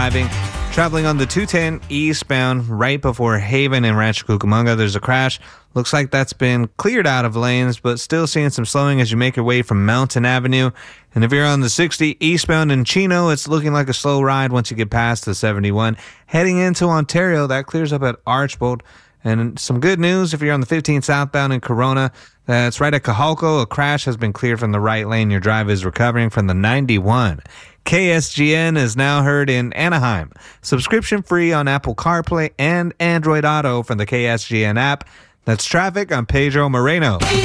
driving. Traveling on the 210 eastbound right before Haven and Rancho Cucamonga, there's a crash. Looks like that's been cleared out of lanes, but still seeing some slowing as you make your way from Mountain Avenue. And if you're on the 60 eastbound in Chino, it's looking like a slow ride once you get past the 71. Heading into Ontario, that clears up at Archbold. And some good news if you're on the 15 southbound in Corona, that's right at Cajalco. A crash has been cleared from the right lane. Your drive is recovering from the 91. KSGN is now heard in Anaheim. Subscription free on Apple CarPlay and Android Auto from the KSGN app. That's traffic. I'm Pedro Moreno.